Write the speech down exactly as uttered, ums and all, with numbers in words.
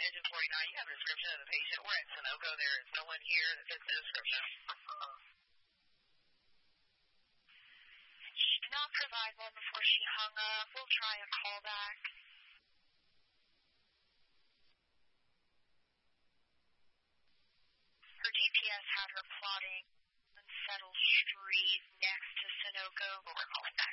Engine forty-nine, you have a description of the patient. We're at Sunoco. There is no one here that fits the description. She did not provide one before she hung up. We'll try a callback. Her G P S had her plotting Settle Street next to Sunoco, but we're calling back.